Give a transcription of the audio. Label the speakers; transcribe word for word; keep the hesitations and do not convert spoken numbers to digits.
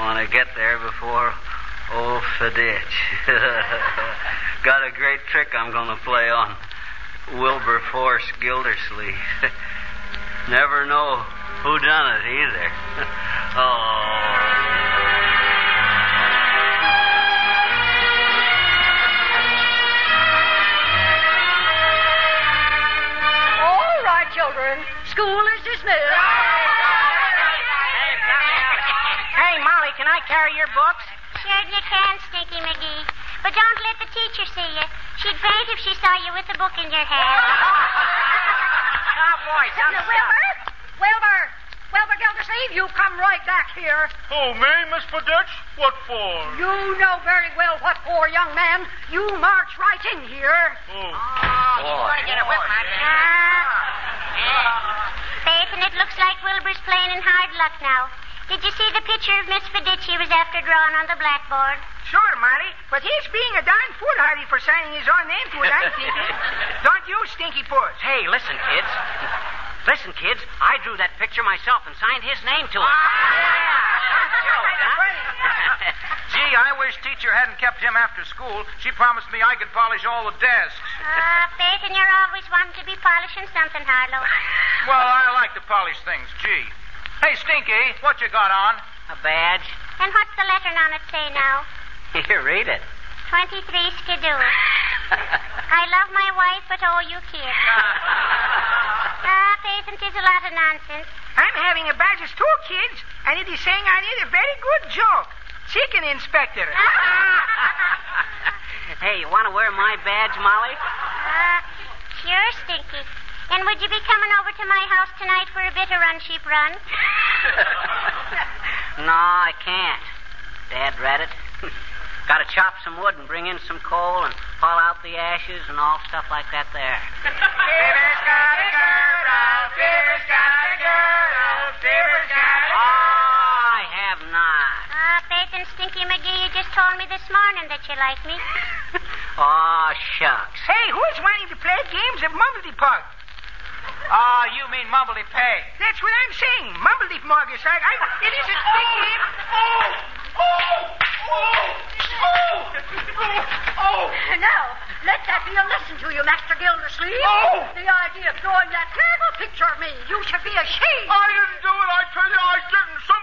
Speaker 1: want to get there before old Fiditch. Got a great trick I'm going to play on Wilberforce Gildersleeve. Never know who done it either. Oh.
Speaker 2: Children, school is dismissed.
Speaker 3: Hey, Molly, can I carry your books?
Speaker 4: Sure you can, Stinky McGee. But don't let the teacher see you. She'd faint if she saw you with the book in your hand.
Speaker 3: Oh, boy, sounds...
Speaker 2: Wilbur! Wilbur! Wilbur Gildersleeve, you come right back here.
Speaker 5: Oh, me, Miss Fiditch? What for?
Speaker 2: You know very well what for, young man. You march right in here.
Speaker 5: Oh,
Speaker 3: oh you want to get a whip, man?
Speaker 4: Faith, and it looks like Wilbur's playing in hard luck now. Did you see the picture of Miss Fiditch he was after drawing on the blackboard?
Speaker 6: Sure, Marty, but he's being a darn foolhardy for signing his own name to it, I'm thinking. Don't you, Stinky Puss?
Speaker 3: Hey, listen, kids. Listen, kids, I drew that picture myself and signed his name to it.
Speaker 6: Ah, yeah.
Speaker 5: Gee, I wish teacher hadn't kept him after school. She promised me I could polish all the desks.
Speaker 4: Ah, Faith, and you're always wanting to be polishing something, Harlow.
Speaker 5: Well, I like to polish things, gee. Hey, Stinky, what you got on?
Speaker 3: A badge.
Speaker 4: And what's the letter on it say now?
Speaker 3: Here, read it.
Speaker 4: twenty-three Skidoo. I love my wife, but oh, you kids. Ah, Faith, and 'tis a lot of nonsense.
Speaker 6: I'm having a badges too, kids, and it is saying I did a very good job. Chicken inspector.
Speaker 3: Hey, you want to wear my badge, Molly?
Speaker 4: Uh, sure, Stinky. And would you be coming over to my house tonight for a bit of run, sheep, run?
Speaker 3: No, I can't. Dad rat it. Got to chop some wood and bring in some coal and haul out the ashes and all stuff like that there.
Speaker 6: Fibber's got a girl, Fibber's got a girl, Fibber's got a girl.
Speaker 3: Oh, I have not.
Speaker 4: Ah, Faith and Stinky McGee, you just told me this morning that you like me.
Speaker 3: Oh, shucks.
Speaker 6: Hey, who's wanting to play games of Mumbledy Pug?
Speaker 5: Ah, you mean Mumbledy Peg.
Speaker 6: That's what I'm saying. Mumbledy Muggus. I, I, it is a big game.
Speaker 5: Oh! Oh! Oh! Oh! Oh!
Speaker 2: Now, let that be a lesson to you, Master Gildersleeve.
Speaker 5: Oh!
Speaker 2: The idea of drawing that terrible picture of me. You should be ashamed.
Speaker 5: I didn't do it, I tell you, I didn't. So